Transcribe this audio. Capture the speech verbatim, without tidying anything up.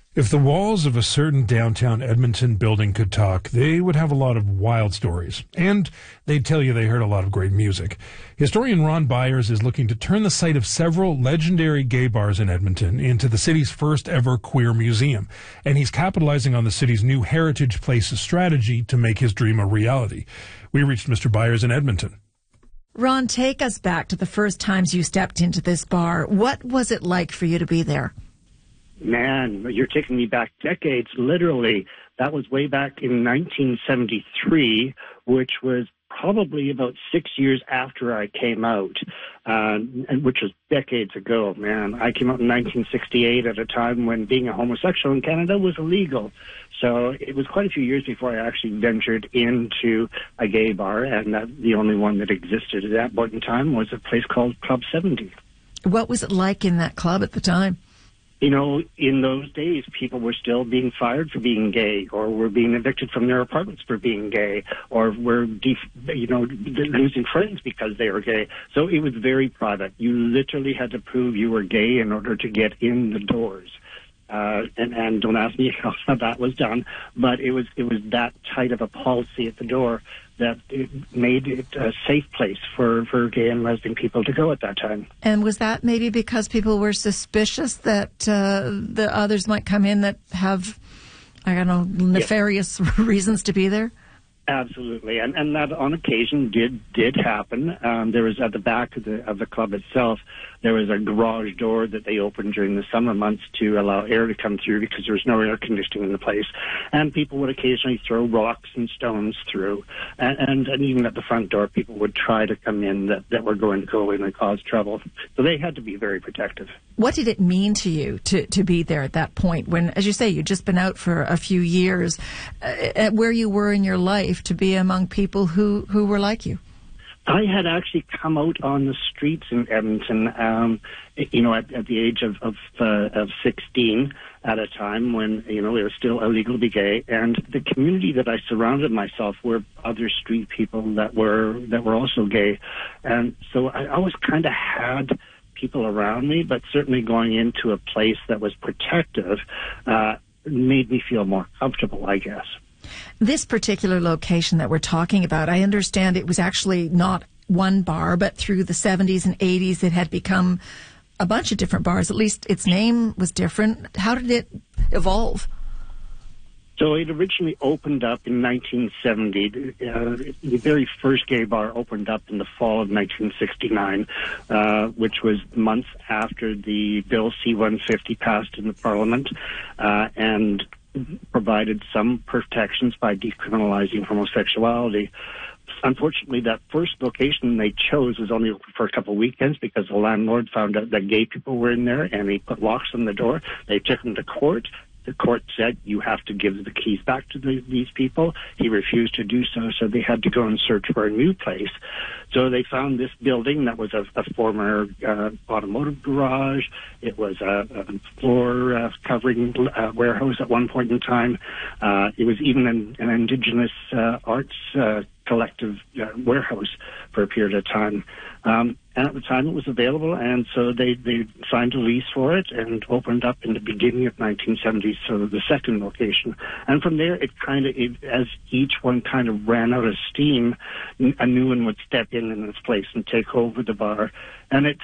If the walls of a certain downtown Edmonton building could talk, they would have a lot of wild stories. And they'd tell you they heard a lot of great music. Historian Ron Byers is looking to turn the site of several legendary gay bars in Edmonton into the city's first ever queer museum. And he's capitalizing on the city's new Heritage Places strategy to make his dream a reality. We reached Mister Byers in Edmonton. Ron, take us back to the first times you stepped into this bar. What was it like for you to be there? Man, you're taking me back decades, literally. That was way back in nineteen seventy-three, which was probably about six years after I came out, uh, and which was decades ago, man. I came out in nineteen sixty-eight at a time when being a homosexual in Canada was illegal. So it was quite a few years before I actually ventured into a gay bar, and that, the only one that existed at that point in time was a place called Club seventy. What was it like in that club at the time? You know, in those days, people were still being fired for being gay, or were being evicted from their apartments for being gay, or were, def- you know, losing friends because they were gay. So it was very private. You literally had to prove you were gay in order to get in the doors. Uh, and, and don't ask me how that was done, but it was it was that tight of a policy at the door that it made it a safe place for, for gay and lesbian people to go at that time. And was that maybe because people were suspicious that uh, the others might come in that have, I don't know, nefarious yes. reasons to be there? Absolutely, and and that on occasion did did happen. Um, there was at the back of the of the club itself, there was a garage door that they opened during the summer months to allow air to come through because there was no air conditioning in the place, and people would occasionally throw rocks and stones through, and and, and even at the front door, people would try to come in that, that were going to go in and cause trouble. So they had to be very protective. What did it mean to you to, to be there at that point when, as you say, you'd just been out for a few years, uh, where you were in your life to be among people who, who were like you? I had actually come out on the streets in Edmonton, um, you know, at, at the age of of, uh, of sixteen at a time when, you know, it was still illegal to be gay. And the community that I surrounded myself were other street people that were that were also gay. And so I always kind of had people around me, but certainly going into a place that was protective uh, made me feel more comfortable, I guess. This particular location that we're talking about, I understand it was actually not one bar, but through the seventies and eighties it had become a bunch of different bars. At least its name was different. How did it evolve? So it originally opened up in nineteen seventy. Uh, the very first gay bar opened up in the fall of nineteen sixty-nine, uh, which was months after the Bill C one fifty passed in the Parliament, uh, and provided some protections by decriminalizing homosexuality. Unfortunately, that first location they chose was only open for a couple of weekends because the landlord found out that gay people were in there and he put locks on the door. They took him to court. The court said, you have to give the keys back to the, these people. He refused to do so, so they had to go and search for a new place. So they found this building that was a, a former uh, automotive garage. It was a, a floor uh, covering uh, warehouse at one point in time. Uh, it was even an, an Indigenous uh, arts uh, collective uh, warehouse for a period of time. Um, and at the time it was available, and so they, they signed a lease for it and opened up in the beginning of nineteen seventy, so the second location. And from there, it kind of, it, as each one kind of ran out of steam, a new one would step in in its place and take over the bar. And it